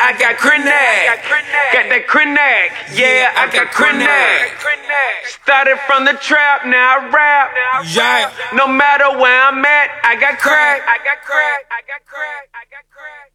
I got Krenak. Got that Krenak. Yeah, I got Krenak. Started from the trap, now I rap. Yeah. No matter where I'm at, I got crack. I got crack. I got crack. I got crack.